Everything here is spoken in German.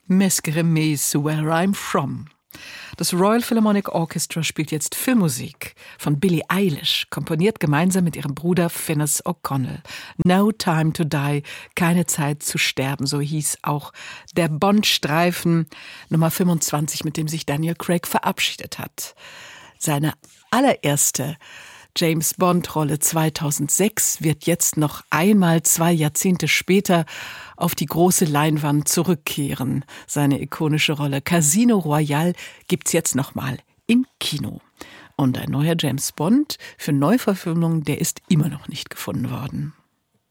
Mescere Me's Where I'm From. Das Royal Philharmonic Orchestra spielt jetzt Filmmusik von Billie Eilish, komponiert gemeinsam mit ihrem Bruder Finis O'Connell. No Time to Die, keine Zeit zu sterben, so hieß auch der Bond-Streifen Nummer 25, mit dem sich Daniel Craig verabschiedet hat. Seine allererste James-Bond-Rolle 2006 wird jetzt noch einmal 2 Jahrzehnte später auf die große Leinwand zurückkehren. Seine ikonische Rolle Casino Royale gibt's jetzt nochmal im Kino. Und ein neuer James Bond für Neuverfilmung, der ist immer noch nicht gefunden worden.